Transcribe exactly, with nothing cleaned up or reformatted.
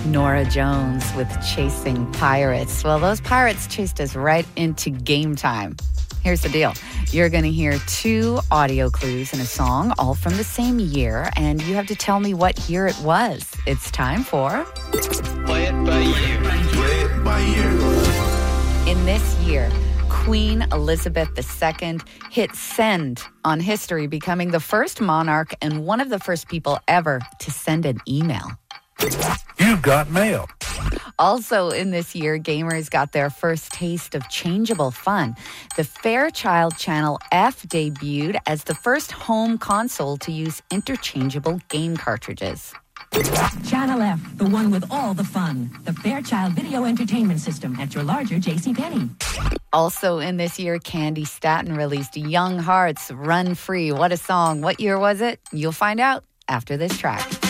Nora Jones with Chasing Pirates. Well, those pirates chased us right into game time. Here's the deal. You're going to hear two audio clues in a song, all from the same year, and you have to tell me what year it was. It's time for... Play it by ear. Play it by ear. In this year, Queen Elizabeth the Second hit send on history, becoming the first monarch and one of the first people ever to send an email. You've got mail. Also in this year, gamers got their first taste of changeable fun. The Fairchild Channel F debuted as the first home console to use interchangeable game cartridges. Channel F, the one with all the fun. The Fairchild Video Entertainment System at your larger JCPenney. Also in this year, Candy Staton released Young Hearts, Run Free. What a song. What year was it? You'll find out after this track.